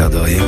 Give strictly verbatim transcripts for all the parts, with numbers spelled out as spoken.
l'air de rien.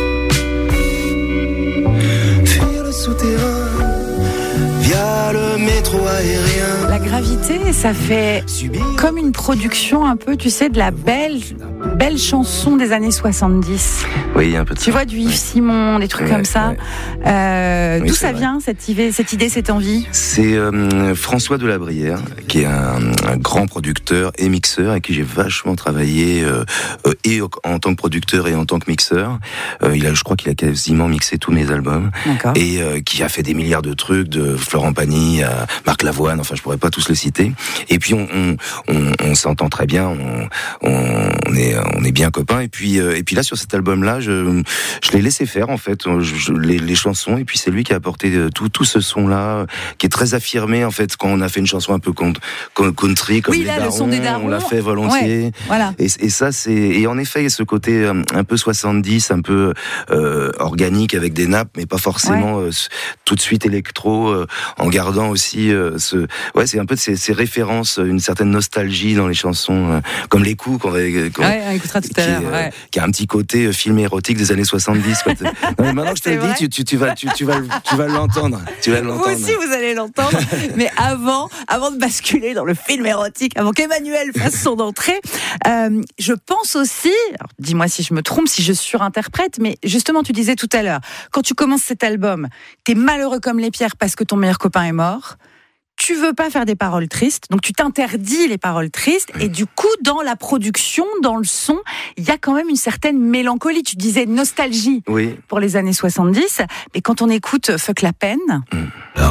Fuir le souterrain via le métro aérien. La gravité, ça fait comme une production un peu, tu sais, de la belle, belle chanson des années soixante-dix. Oui, un peu de ça. Tu vois, du Yves Simon, des trucs ouais, comme ça. Ouais. Euh, Oui, d'où c'est ça vrai. vient, cette idée, cette idée, cette envie? C'est euh, François Delabrière, qui est un, un grand producteur et mixeur, avec qui j'ai vachement travaillé, euh, euh, et en tant que producteur et en tant que mixeur. Euh, il a, je crois qu'il a quasiment mixé tous mes albums. D'accord. Et euh, qui a fait des milliards de trucs, de Florent Pagny à Marc Lavoine, enfin je pourrais pas tous le citer. Et puis on, on, on, on s'entend très bien, on, on est, on est bien copains. Et puis, euh, et puis là sur cet album-là, je, je l'ai laissé faire en fait, je, je, les, les chansons. Et puis c'est lui qui a apporté tout, tout ce son-là, qui est très affirmé en fait. Quand on a fait une chanson un peu country, comme oui, les là, darons, le son des darons, on l'a fait volontiers. Ouais, voilà. Et, et ça, c'est et en effet, ce côté un peu soixante-dix, un peu euh, organique avec des nappes, mais pas forcément ouais. euh, tout de suite électro, euh, en gardant aussi euh, ce, ouais, c'est un peu de ces, ces références, une certaine nostalgie dans les chansons, euh, comme les coups qu'on va, qu'on, ouais, on écoutera tout à l'heure, euh, ouais. qui a un petit côté euh, film érotique des années soixante-dix. Quoi. Non, mais maintenant que je te le dis, tu, tu, tu vas, tu, tu vas, tu vas l'entendre. Tu vas l'entendre. Vous aussi, vous allez l'entendre. Mais avant, avant de basculer dans le film érotique, avant qu'Emmanuel fasse son entrée, euh, je pense aussi, alors dis-moi si je me trompe, si je surinterprète, mais justement, tu disais tout à l'heure, quand tu commences cet album, t'es malheureux comme les pierres parce que ton meilleur copain est mort. Tu veux pas faire des paroles tristes, donc tu t'interdis les paroles tristes, et du coup, dans la production, dans le son, il y a quand même une certaine mélancolie. Tu disais nostalgie oui. pour les années soixante-dix, mais quand on écoute Fuck la peine... Mmh. La